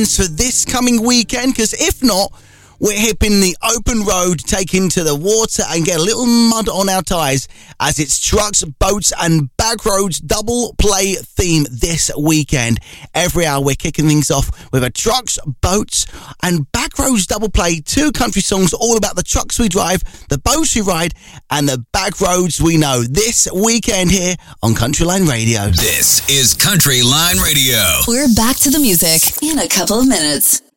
for this coming weekend, because if not, we're hipping the open road, taking to the water and get a little mud on our tyres as it's trucks, boats and back roads double play theme this weekend. Every hour we're kicking things off with a trucks, boats and back roads double play, 2 country songs all about the trucks we drive, the boats we ride and the back roads we know. This weekend here on Country Line Radio. This is Country Line Radio. We're back to the music in a couple of minutes.